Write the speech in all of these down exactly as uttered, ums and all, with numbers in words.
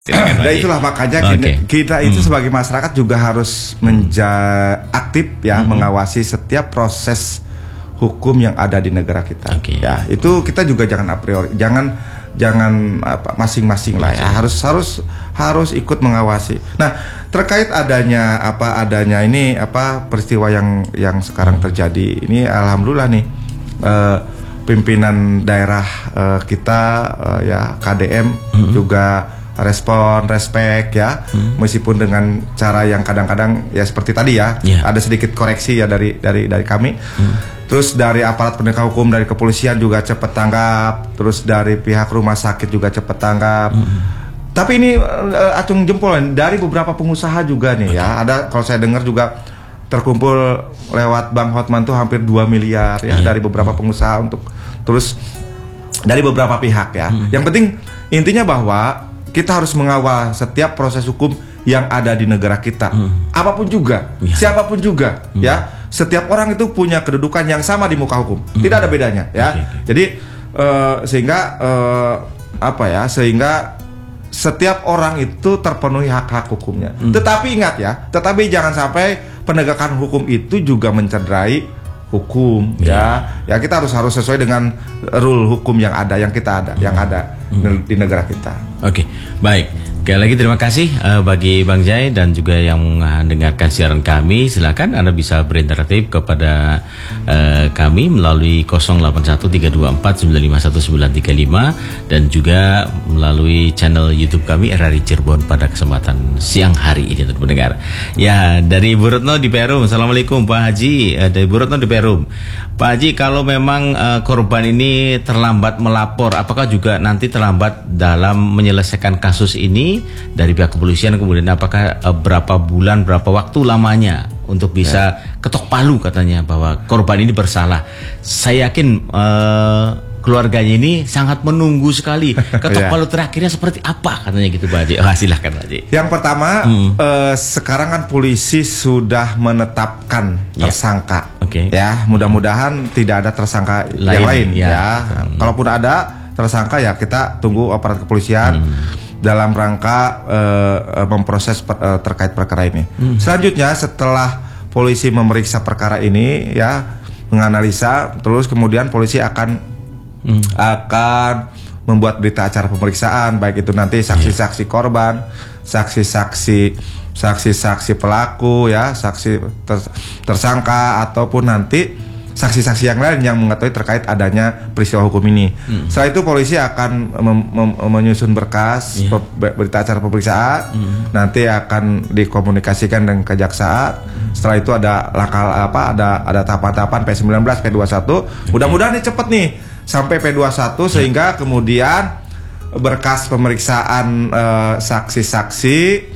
Dan itulah makanya okay. kita itu hmm. sebagai masyarakat juga harus menja aktif ya hmm. mengawasi setiap proses hukum yang ada di negara kita. Okay. Ya, itu kita juga jangan a priori, jangan jangan apa masing-masing lah ya. Harus harus harus ikut mengawasi. Nah, terkait adanya apa adanya ini apa peristiwa yang yang sekarang terjadi ini, alhamdulillah nih eh, pimpinan daerah eh, kita eh, ya K D M hmm. juga respon, respect ya, hmm. meskipun dengan cara yang kadang-kadang ya seperti tadi ya, yeah. ada sedikit koreksi ya dari dari dari kami. Hmm. Terus dari aparat penegak hukum, dari kepolisian juga cepat tanggap, terus dari pihak rumah sakit juga cepat tanggap. Hmm. Tapi ini uh, acung jempol dari beberapa pengusaha juga nih okay. ya. Ada kalau saya dengar juga terkumpul lewat Bang Hotman tuh hampir dua miliar ya yeah. dari beberapa pengusaha untuk terus dari beberapa pihak ya. Hmm. Yang penting intinya bahwa kita harus mengawal setiap proses hukum yang ada di negara kita, hmm. apapun juga, ya. siapapun juga, hmm. ya. Setiap orang itu punya kedudukan yang sama di muka hukum, hmm. tidak ada bedanya, ya. Okay, okay. Jadi uh, sehingga uh, apa ya, sehingga setiap orang itu terpenuhi hak-hak hukumnya. Hmm. Tetapi ingat ya, tetapi jangan sampai penegakan hukum itu juga mencederai hukum, yeah. ya. Ya kita harus harus sesuai dengan rule hukum yang ada, yang kita ada, hmm. yang ada hmm. di negara kita. Oke, okay. Baik. Sekali lagi terima kasih uh, bagi Bang Jai dan juga yang mendengarkan siaran kami. Silakan Anda bisa berinteraktif kepada uh, kami melalui nol delapan satu tiga dua empat sembilan lima satu sembilan tiga lima dan juga melalui channel YouTube kami R R I Cirebon pada kesempatan siang hari ini untuk mendengar. Ya, dari Bu Retno di Perum. Assalamualaikum Pak Haji. Uh, dari Bu Retno di Perum. Pak Haji, kalau memang uh, korban ini terlambat melapor, apakah juga nanti terlambat dalam menyelesaikan kasus ini dari pihak kepolisian, kemudian apakah uh, berapa bulan, berapa waktu lamanya untuk bisa ya. ketok palu katanya bahwa korban ini bersalah? Saya yakin uh, keluarganya ini sangat menunggu sekali ketok palu terakhirnya seperti apa katanya gitu Pak Haji. Oh, silahkan Pak Haji. Yang pertama hmm. uh, sekarang kan polisi sudah menetapkan ya. tersangka. Okay. Ya, mudah-mudahan tidak ada tersangka lain, yang lain ya. ya. Hmm. Kalaupun ada tersangka ya kita tunggu aparat kepolisian hmm. dalam rangka uh, memproses per, uh, terkait perkara ini. Hmm. Selanjutnya setelah polisi memeriksa perkara ini ya, menganalisa, terus kemudian polisi akan hmm. akan membuat berita acara pemeriksaan, baik itu nanti saksi-saksi korban, saksi-saksi saksi-saksi pelaku ya, saksi ter, tersangka ataupun nanti saksi-saksi yang lain yang mengetahui terkait adanya peristiwa hukum ini. Hmm. Setelah itu polisi akan mem mem menyusun berkas yeah. berita acara pemeriksaan, hmm. nanti akan dikomunikasikan dengan kejaksaan. Hmm. Setelah itu ada langkah apa? Ada ada tahapan-tahapan P sembilan belas, P dua puluh satu. Okay. Mudah-mudahan ini cepet nih sampai P dua puluh satu yeah. sehingga kemudian berkas pemeriksaan saksi-saksi uh,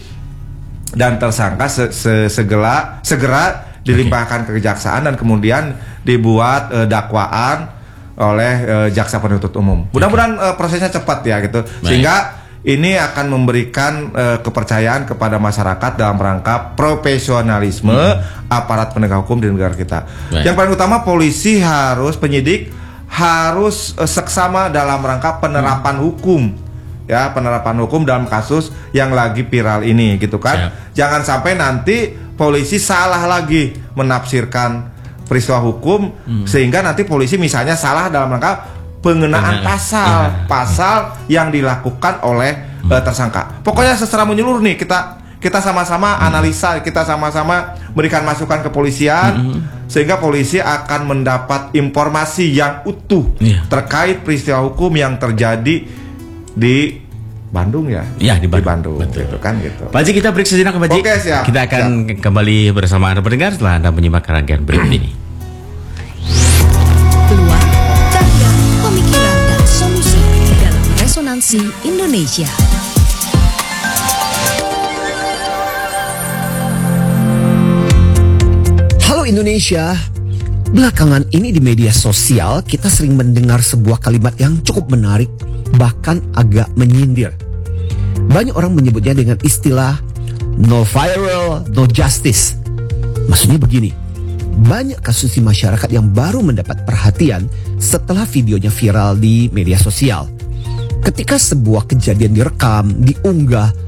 dan tersangka se -se segera segera dilimpahkan okay. ke kejaksaan dan kemudian dibuat uh, dakwaan oleh uh, jaksa penuntut umum. Mudah-mudahan uh, prosesnya cepat ya gitu. Baik. Sehingga ini akan memberikan uh, kepercayaan kepada masyarakat dalam rangka profesionalisme hmm. aparat penegak hukum di negara kita. Baik. Yang paling utama polisi harus penyidik harus uh, seksama dalam rangka penerapan hmm. hukum. Ya, penerapan hukum dalam kasus yang lagi viral ini gitu kan. Siap. Jangan sampai nanti polisi salah lagi menafsirkan peristiwa hukum hmm. sehingga nanti polisi misalnya salah dalam rangka pengenaan Benar. pasal ya. pasal yang dilakukan oleh hmm. uh, tersangka. Pokoknya secara menyeluruh nih kita kita sama-sama hmm. analisa, kita sama-sama berikan masukan ke kepolisian hmm. sehingga polisi akan mendapat informasi yang utuh ya. terkait peristiwa hukum yang terjadi di Bandung ya? Ya, di Bandung. Di Bandung Betul. Gitu kan gitu. Pak Haji, kita break sejenak Pak Haji. Oke, siap. Kita akan siap. kembali bersama Anda pendengar setelah Anda menyimak rangkaian berikut ini. Peluang, karya, pemikiran, dan solusi dalam Resonansi Indonesia. Halo Indonesia. Belakangan ini di media sosial kita sering mendengar sebuah kalimat yang cukup menarik, bahkan agak menyindir. Banyak orang menyebutnya dengan istilah no viral, no justice. Maksudnya begini, banyak kasus di masyarakat yang baru mendapat perhatian setelah videonya viral di media sosial. Ketika sebuah kejadian direkam, diunggah,